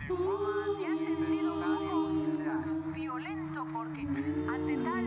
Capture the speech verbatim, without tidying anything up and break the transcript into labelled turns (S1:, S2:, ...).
S1: Se ha sentido un poco violento porque ante tal